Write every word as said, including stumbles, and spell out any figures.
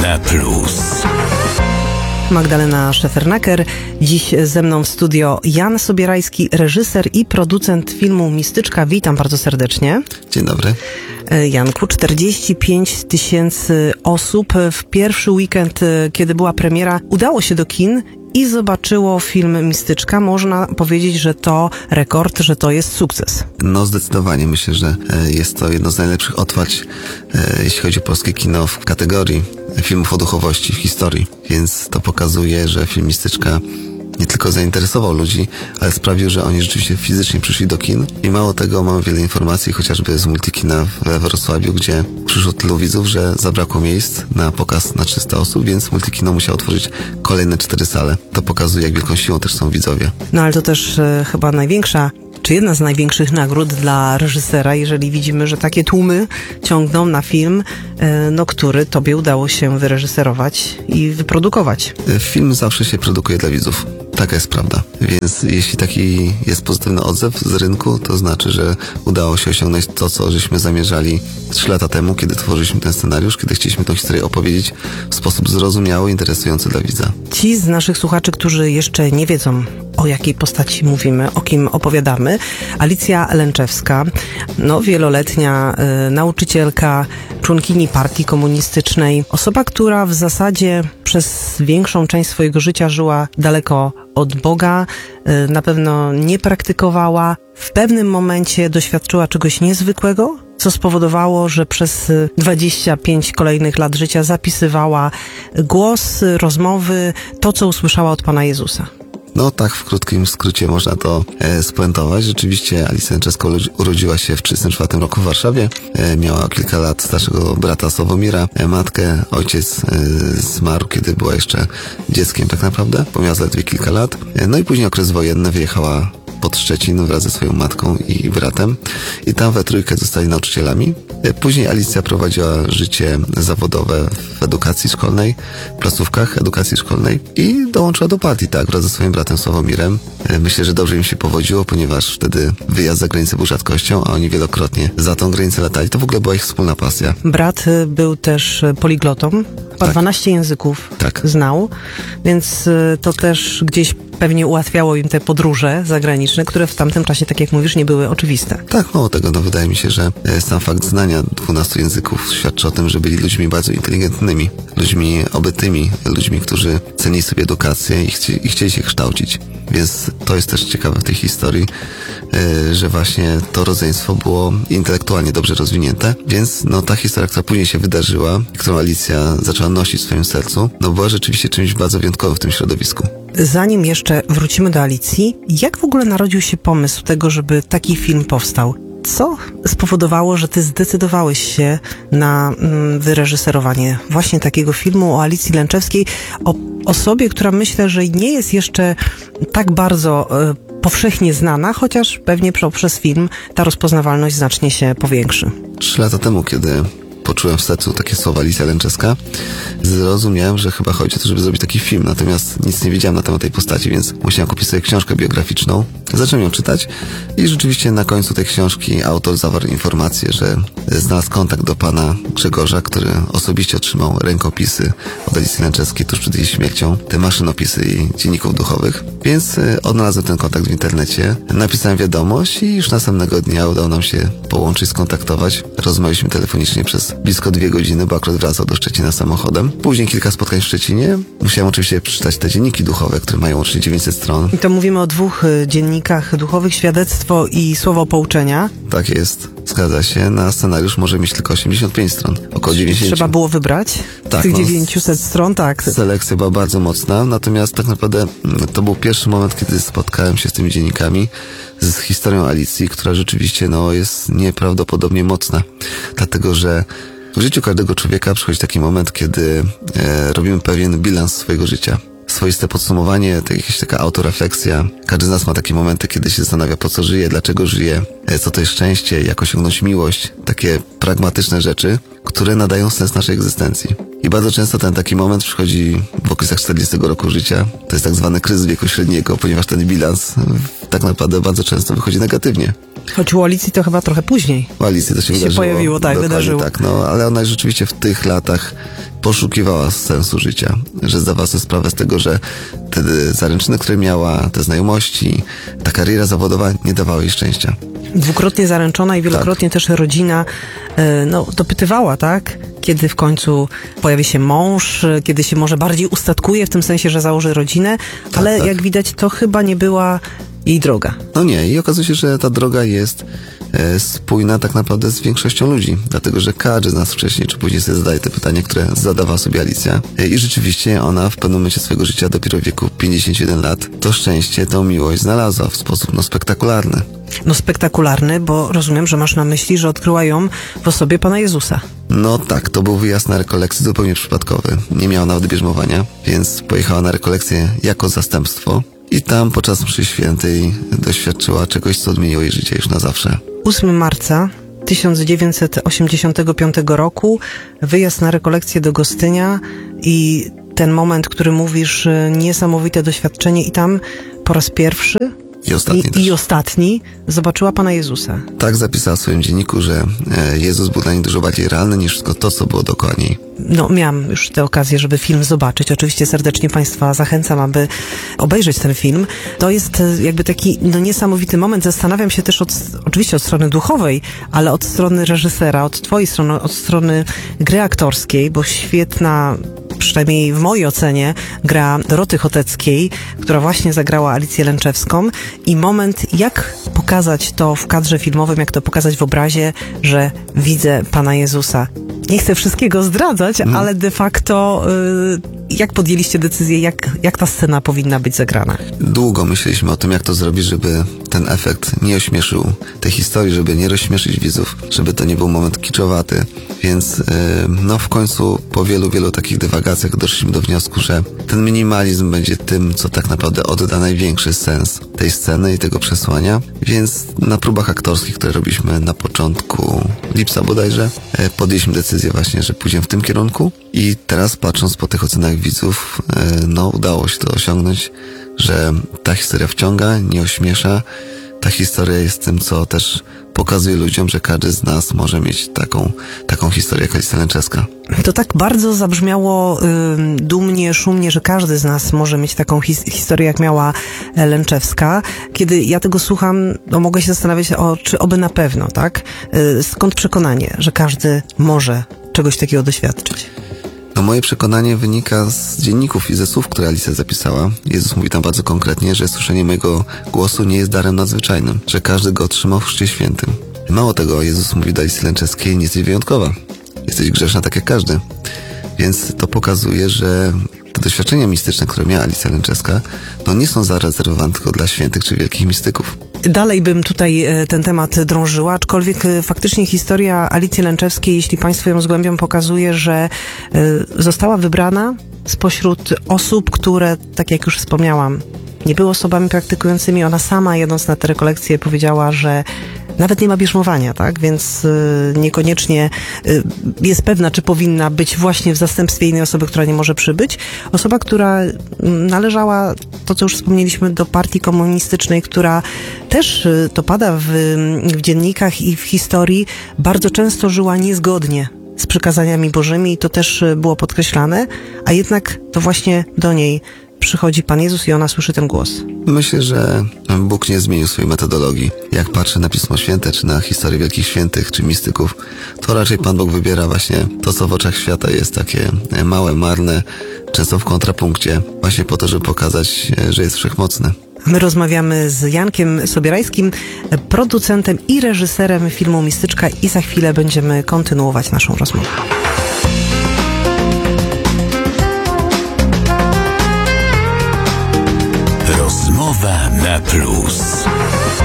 R Plus. Magdalena Szefernaker. Dziś ze mną w studio Jan Sobierajski, reżyser i producent filmu Mistyczka. Witam bardzo serdecznie. Dzień dobry. Janku, czterdzieści pięć tysięcy osób w pierwszy weekend, kiedy była premiera, udało się do kin i zobaczyło film Mistyczka. Można powiedzieć, że to rekord, że to jest sukces. No zdecydowanie. Myślę, że jest to jedno z najlepszych otwarć, jeśli chodzi o polskie kino w kategorii filmów o duchowości w historii. Więc to pokazuje, że film Mistyczka nie tylko zainteresował ludzi, ale sprawił, że oni rzeczywiście fizycznie przyszli do kin. I mało tego, mamy wiele informacji, chociażby z Multikina we Wrocławiu, gdzie przyszło tylu widzów, że zabrakło miejsc na pokaz na trzysta osób, więc Multikino musiało otworzyć kolejne cztery sale. To pokazuje, jak wielką siłą też są widzowie. No ale to też e, chyba największa, czy jedna z największych nagród dla reżysera, jeżeli widzimy, że takie tłumy ciągną na film, e, no który tobie udało się wyreżyserować i wyprodukować. Film zawsze się produkuje dla widzów. Taka jest prawda. Więc jeśli taki jest pozytywny odzew z rynku, to znaczy, że udało się osiągnąć to, co żeśmy zamierzali trzy lata temu, kiedy tworzyliśmy ten scenariusz, kiedy chcieliśmy tę historię opowiedzieć w sposób zrozumiały, interesujący dla widza. Ci z naszych słuchaczy, którzy jeszcze nie wiedzą, o jakiej postaci mówimy, o kim opowiadamy. Alicja Lęczewska, no wieloletnia y, nauczycielka, członkini partii komunistycznej. Osoba, która w zasadzie przez większą część swojego życia żyła daleko od Boga, y, na pewno nie praktykowała. W pewnym momencie doświadczyła czegoś niezwykłego, co spowodowało, że przez dwadzieścia pięć kolejnych lat życia zapisywała głos, rozmowy, to, co usłyszała od Pana Jezusa. No tak, w krótkim skrócie można to e, spuentować. Rzeczywiście Alicja Lęczewska urodziła się w trzydziestym czwartym roku w Warszawie. E, miała kilka lat starszego brata Sławomira, e, matkę. Ojciec e, zmarł, kiedy była jeszcze dzieckiem tak naprawdę, bo miała zaledwie kilka lat. E, no i później okres wojenny, wyjechała pod Szczecin wraz ze swoją matką i bratem i tam we trójkę zostali nauczycielami. Później Alicja prowadziła życie zawodowe w edukacji szkolnej, w placówkach edukacji szkolnej i dołączyła do partii, tak, wraz ze swoim bratem Sławomirem. Myślę, że dobrze im się powodziło, ponieważ wtedy wyjazd za granicę był rzadkością, a oni wielokrotnie za tą granicę latali. To w ogóle była ich wspólna pasja. Brat był też poliglotą, chyba tak. dwanaście języków tak. znał, więc to też gdzieś pewnie ułatwiało im te podróże zagraniczne, które w tamtym czasie, tak jak mówisz, nie były oczywiste. Tak, mało tego, no wydaje mi się, że sam fakt znania dwunastu języków świadczy o tym, że byli ludźmi bardzo inteligentnymi, ludźmi obytymi, ludźmi, którzy cenili sobie edukację i, chci, i chcieli się kształcić. Więc to jest też ciekawe w tej historii, yy, że właśnie to rodzeństwo było intelektualnie dobrze rozwinięte, więc no ta historia, która później się wydarzyła, którą Alicja zaczęła nosić w swoim sercu, no była rzeczywiście czymś bardzo wyjątkowym w tym środowisku. Zanim jeszcze wrócimy do Alicji, jak w ogóle narodził się pomysł tego, żeby taki film powstał? Co spowodowało, że ty zdecydowałeś się na mm, wyreżyserowanie właśnie takiego filmu o Alicji Lęczewskiej, o osobie, która myślę, że nie jest jeszcze tak bardzo y, powszechnie znana, chociaż pewnie poprzez film ta rozpoznawalność znacznie się powiększy. Trzy lata temu, kiedy poczułem w sercu takie słowa Alicja Lęczewska, zrozumiałem, że chyba chodzi o to, żeby zrobić taki film, natomiast nic nie wiedziałem na temat tej postaci, więc musiałem kupić sobie książkę biograficzną. Zacząłem ją czytać i rzeczywiście na końcu tej książki autor zawarł informację, że znalazł kontakt do pana Grzegorza, który osobiście otrzymał rękopisy od Alicji Lęczewskiej tuż przed jej śmiercią, te maszynopisy jej dzienników duchowych, więc odnalazłem ten kontakt w internecie, napisałem wiadomość i już następnego dnia udało nam się połączyć, skontaktować. Rozmawialiśmy telefonicznie przez blisko dwie godziny, bo akurat wracał do Szczecina samochodem. Później kilka spotkań w Szczecinie. Musiałem oczywiście przeczytać te dzienniki duchowe, które mają łącznie dziewięćset stron. I to mówimy o dwóch dziennikach duchowych, Świadectwo i Słowo Pouczenia. Tak jest, zgadza się. Na scenariusz może mieć tylko osiemdziesiąt pięć stron, około dziewięćdziesiąt. Trzeba było wybrać tak, z tych no, dziewięćset stron, tak. Selekcja była bardzo mocna, natomiast tak naprawdę to był pierwszy moment, kiedy spotkałem się z tymi dziennikami, z historią Alicji, która rzeczywiście no, jest nieprawdopodobnie mocna, dlatego że w życiu każdego człowieka przychodzi taki moment, kiedy e, robimy pewien bilans swojego życia. Swoiste podsumowanie, to jakaś taka autorefleksja. Każdy z nas ma takie momenty, kiedy się zastanawia, po co żyje, dlaczego żyje, e, co to jest szczęście, jak osiągnąć miłość. Takie pragmatyczne rzeczy, które nadają sens naszej egzystencji. I bardzo często ten taki moment przychodzi w okolicach czterdziestego roku życia. To jest tak zwany kryzys wieku średniego, ponieważ ten bilans tak naprawdę bardzo często wychodzi negatywnie. Choć u Alicji to chyba trochę później. U Alicji to się, się wydarzyło. pojawiło, tak, Dokładnie wydarzyło. Tak, no, ale ona rzeczywiście w tych latach, poszukiwała sensu życia, że zdawała sobie sprawę z tego, że te zaręczyny, które miała, te znajomości, ta kariera zawodowa nie dawały jej szczęścia. Dwukrotnie zaręczona i wielokrotnie tak. też rodzina no, dopytywała, tak? Kiedy w końcu pojawi się mąż, kiedy się może bardziej ustatkuje, w tym sensie, że założy rodzinę, tak, ale tak. jak widać, to chyba nie była jej droga. No nie, i okazuje się, że ta droga jest e, spójna tak naprawdę z większością ludzi, dlatego, że każdy z nas wcześniej czy później sobie zadaje te pytania, które zadawała sobie Alicja e, i rzeczywiście ona w pewnym momencie swojego życia, dopiero w wieku pięćdziesięciu jeden lat, to szczęście, tą miłość znalazła w sposób no spektakularny. No spektakularny, bo rozumiem, że masz na myśli, że odkryła ją w osobie Pana Jezusa. No tak, to był wyjazd na rekolekcję zupełnie przypadkowy. Nie miała nawet bierzmowania, więc pojechała na rekolekcję jako zastępstwo i tam podczas mszy świętej doświadczyła czegoś, co odmieniło jej życie już na zawsze. ósmego marca tysiąc dziewięćset osiemdziesiątego piątego roku, wyjazd na rekolekcję do Gostynia i ten moment, który mówisz, niesamowite doświadczenie i tam po raz pierwszy I ostatni, I, I ostatni zobaczyła Pana Jezusa. Tak zapisała w swoim dzienniku, że Jezus był dla niej dużo bardziej realny niż wszystko to, co było dookoła niej. No, miałam już tę okazję, żeby film zobaczyć. Oczywiście serdecznie Państwa zachęcam, aby obejrzeć ten film. To jest jakby taki no, niesamowity moment. Zastanawiam się też od, oczywiście od strony duchowej, ale od strony reżysera, od Twojej strony, od strony gry aktorskiej, bo świetna, przynajmniej w mojej ocenie, gra Doroty Choteckiej, która właśnie zagrała Alicję Lęczewską i moment, jak pokazać to w kadrze filmowym, jak to pokazać w obrazie, że widzę Pana Jezusa. Nie chcę wszystkiego zdradzać, mm. ale de facto y, jak podjęliście decyzję, jak, jak ta scena powinna być zagrana? Długo myśleliśmy o tym, jak to zrobić, żeby ten efekt nie ośmieszył tej historii, żeby nie rozśmieszyć widzów, żeby to nie był moment kiczowaty. Więc yy, no w końcu po wielu, wielu takich dywagacjach doszliśmy do wniosku, że ten minimalizm będzie tym, co tak naprawdę odda największy sens tej sceny i tego przesłania. Więc na próbach aktorskich, które robiliśmy na początku lipca bodajże, yy, podjęliśmy decyzję właśnie, że pójdziemy w tym kierunku i teraz patrząc po tych ocenach widzów, yy, no udało się to osiągnąć, że ta historia wciąga, nie ośmiesza. Ta historia jest tym, co też pokazuje ludziom, że każdy z nas może mieć taką, taką historię jak Alicja Lęczewska. To tak bardzo zabrzmiało y, dumnie, szumnie, że każdy z nas może mieć taką his- historię, jak miała Lęczewska. Kiedy ja tego słucham, no mogę się zastanawiać, o, czy oby na pewno, tak? Y, skąd przekonanie, że każdy może czegoś takiego doświadczyć? No moje przekonanie wynika z dzienników i ze słów, które Alicja zapisała. Jezus mówi tam bardzo konkretnie, że słyszenie mojego głosu nie jest darem nadzwyczajnym, że każdy go otrzymał w Chrzcie Świętym. Mało tego, Jezus mówi do Alicji Lęczewskiej, nie jesteś wyjątkowa. Jesteś grzeszna tak jak każdy. Więc to pokazuje, że te doświadczenia mistyczne, które miała Alicja Lęczewska, no nie są zarezerwowane tylko dla świętych czy wielkich mistyków. Dalej bym tutaj ten temat drążyła, aczkolwiek faktycznie historia Alicji Lęczewskiej, jeśli Państwo ją zgłębią, pokazuje, że została wybrana spośród osób, które, tak jak już wspomniałam, nie były osobami praktykującymi. Ona sama, jedąc na te rekolekcje, powiedziała, że nawet nie ma bierzmowania, tak? Więc y, niekoniecznie y, jest pewna, czy powinna być właśnie w zastępstwie innej osoby, która nie może przybyć. Osoba, która y, należała, to co już wspomnieliśmy, do partii komunistycznej, która też, y, to pada w, w dziennikach i w historii, bardzo często żyła niezgodnie z przykazaniami bożymi i to też y, było podkreślane, a jednak to właśnie do niej przychodzi Pan Jezus i ona słyszy ten głos. Myślę, że Bóg nie zmienił swojej metodologii. Jak patrzę na Pismo Święte, czy na historię wielkich świętych, czy mistyków, to raczej Pan Bóg wybiera właśnie to, co w oczach świata jest takie małe, marne, często w kontrapunkcie, właśnie po to, żeby pokazać, że jest wszechmocny. My rozmawiamy z Jankiem Sobierajskim, producentem i reżyserem filmu Mistyczka i za chwilę będziemy kontynuować naszą rozmowę. Rozmowa na plus.